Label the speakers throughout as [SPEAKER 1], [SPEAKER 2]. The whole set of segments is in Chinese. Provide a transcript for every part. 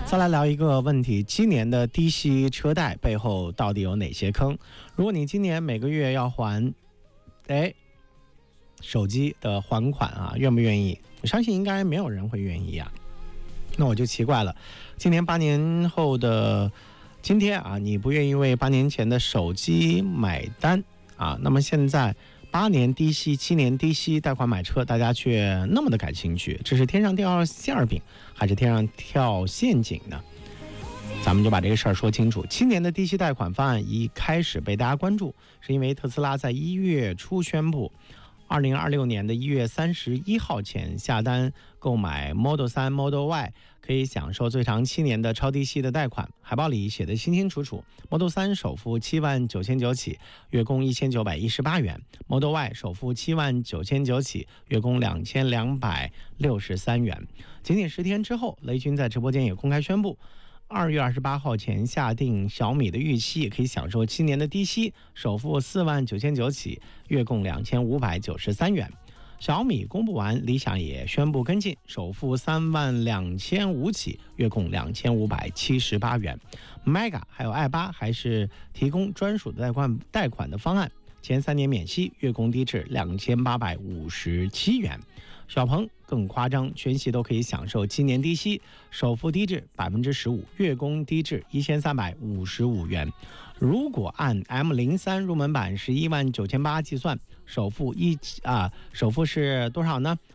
[SPEAKER 1] 再来聊一个问题，今年的低息车贷背后到底有哪些坑？如果你今年每个月要还手机的还款啊，愿不愿意？我相信应该没有人会愿意啊。那我就奇怪了，今年8年后的今天啊，你不愿意为8年前的手机买单啊，那么现在8年低息、7年低息贷款买车，大家却那么的感兴趣，这是天上掉馅儿饼，还是天上跳陷阱呢？咱们就把这个事儿说清楚。7年的低息贷款方案一开始被大家关注，是因为特斯拉在1月初宣布，2026年的1月31号前下单购买 Model 3、Model Y， 可以享受最长7年的超低息的贷款。海报里写得清清楚楚 ，Model 3首付79900起，月供1918元 ；Model Y 首付79900起，月供2263元。仅仅10天之后，雷军在直播间也公开宣布，2月28号前下定小米的预期，也可以享受7年的低息，首付49900起，月供2593元。小米公布完，理想也宣布跟进，首付32500起，月供2578元。Mega 还有爱8还是提供专属的贷款的方案，前3年免息，月供低至2857元。小鹏更夸张，全系都可以享受7年低息，首付低至15%，月供低至1355元。如果按 M03 入门版是19800计算，首付是多少呢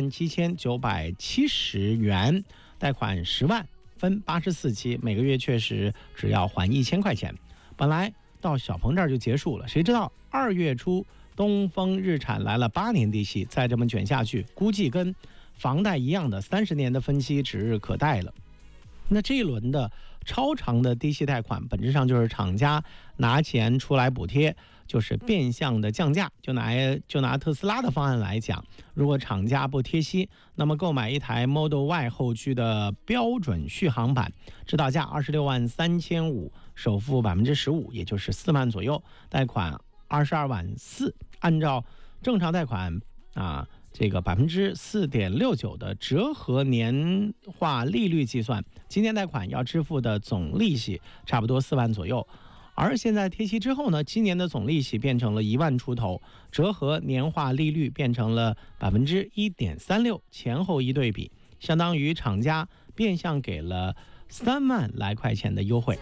[SPEAKER 1] ？17970元，贷款10万，分84期，每个月确实只要还1000块钱。本来到小鹏这儿就结束了，谁知道2月初东风日产来了8年低息，再这么卷下去，估计跟房贷一样的30年的分期指日可待了。那这一轮的超长的低息贷款，本质上就是厂家拿钱出来补贴，就是变相的降价。就拿特斯拉的方案来讲，如果厂家不贴息，那么购买一台 Model Y 后驱的标准续航版，指导价263500，首付15%，也就是4万左右，贷款22万4，按照正常贷款这个4.69%的折合年化利率计算，今年贷款要支付的总利息差不多4万左右。而现在贴息之后呢，今年的总利息变成了1万出头，折合年化利率变成了1.36%，前后一对比，相当于厂家变相给了3万来块钱的优惠。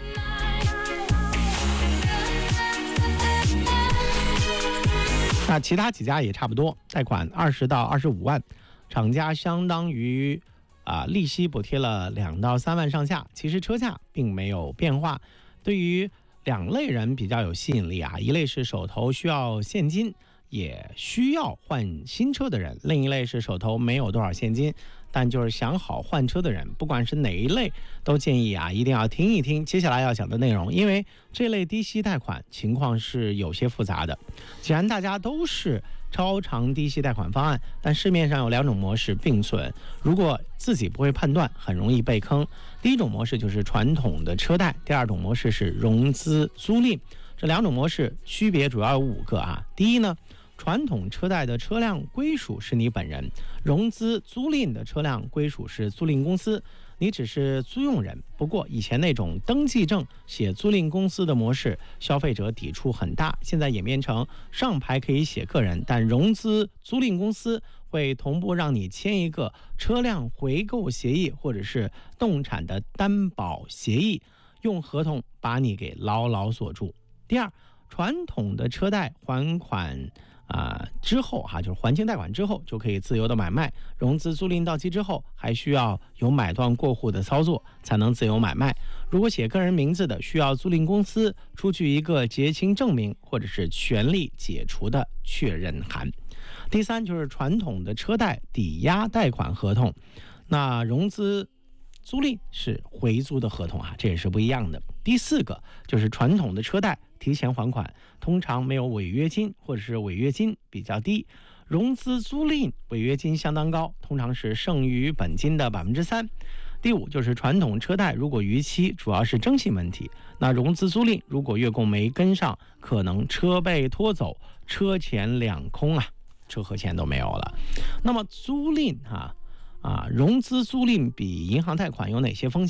[SPEAKER 1] 那其他几家也差不多，贷款20到25万，厂家相当于利息补贴了2到3万上下，其实车价并没有变化。对于2类人比较有吸引力啊，一类是手头需要现金也需要换新车的人，另一类是手头没有多少现金，但就是想好换车的人。不管是哪一类，都建议一定要听一听接下来要讲的内容，因为这类低息贷款情况是有些复杂的。既然大家都是超长低息贷款方案，但市面上有2种模式并存，如果自己不会判断，很容易被坑。第一种模式就是传统的车贷，第2种模式是融资租赁。这2种模式区别主要有5个第一呢，传统车贷的车辆归属是你本人，融资租赁的车辆归属是租赁公司，你只是租用人。不过以前那种登记证写租赁公司的模式，消费者抵触很大，现在演变成上牌可以写个人，但融资租赁公司会同步让你签一个车辆回购协议或者是动产的担保协议，用合同把你给牢牢锁住。第2，传统的车贷还款之后就是还清贷款之后就可以自由的买卖，融资租赁到期之后还需要有买断过户的操作才能自由买卖。如果写个人名字的，需要租赁公司出具一个结清证明或者是权利解除的确认函。第3就是传统的车贷抵押贷款合同，那融资租赁是回租的合同这也是不一样的。第4个就是传统的车贷提前还款，通常没有违约金或者是违约金比较低，融资租赁违约金相当高，通常是剩余本金的3%。第5就是传统车贷如果逾期，主要是征信问题，那融资租赁如果月供没跟上，可能车被拖走，车钱两空车和钱都没有了。那么租赁融资租赁比银行贷款有哪些风险？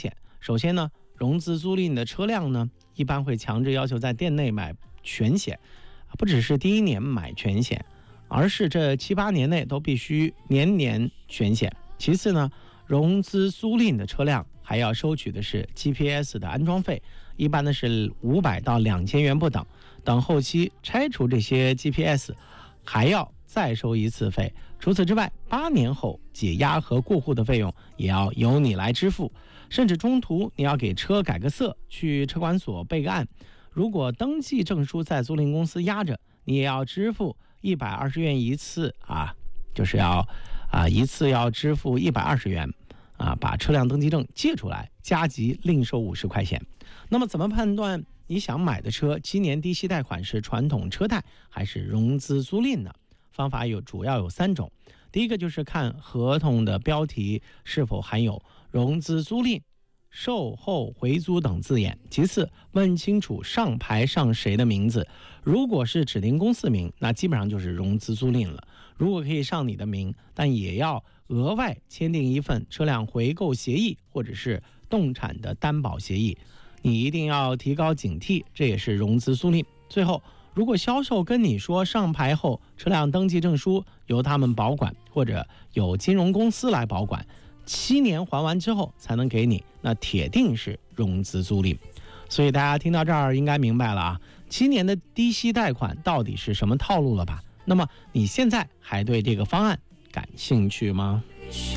[SPEAKER 1] 首先呢，融资租赁的车辆呢，一般会强制要求在店内买全险，不只是第一年买全险，而是这7、8年内都必须年年全险。其次呢，融资租赁的车辆还要收取的是 GPS 的安装费，一般呢是500到2000元不等。等后期拆除这些 GPS， 还要再收一次费。除此之外，8年后解押和过户的费用也要由你来支付，甚至中途你要给车改个色，去车管所备个案。如果登记证书在租赁公司压着，你也要支付120元一次就是要一次要支付120元把车辆登记证借出来，加急另收50块钱。那么怎么判断你想买的车7年低息贷款是传统车贷还是融资租赁呢？方法主要有3种。第一个就是看合同的标题是否含有融资租赁、售后回租等字眼。其次，问清楚上牌上谁的名字，如果是指定公司名，那基本上就是融资租赁了。如果可以上你的名，但也要额外签订一份车辆回购协议或者是动产的担保协议。你一定要提高警惕，这也是融资租赁。最后，如果销售跟你说上牌后车辆登记证书由他们保管，或者有金融公司来保管，7年还完之后才能给你，那铁定是融资租赁。所以大家听到这儿应该明白了7年的低息贷款到底是什么套路了吧？那么你现在还对这个方案感兴趣吗？